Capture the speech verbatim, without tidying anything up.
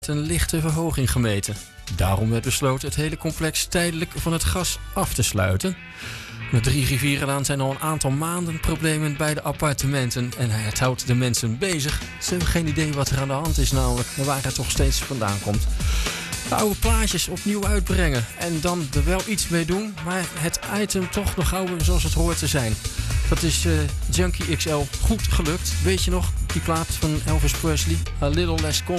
een lichte verhoging gemeten. Daarom werd besloten het hele complex tijdelijk van het gas af te sluiten. Met Drie Rivierenlaan zijn al een aantal maanden problemen bij de appartementen en het houdt de mensen bezig. Ze hebben geen idee wat er aan de hand is namelijk en waar het toch steeds vandaan komt. De oude plaatjes opnieuw uitbrengen en dan er wel iets mee doen, maar het item toch nog houden zoals het hoort te zijn. Dat is uh, Junkie X L goed gelukt. Weet je nog, die plaat van Elvis Presley? A Little Less Con-